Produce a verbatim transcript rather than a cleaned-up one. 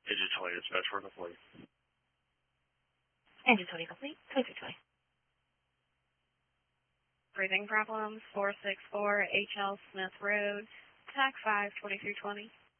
Engine twenty dispatch for complete. Engine twenty complete, twenty-three twenty. Breathing problems, four six four H L Smith Road, T A C five twenty-three twenty.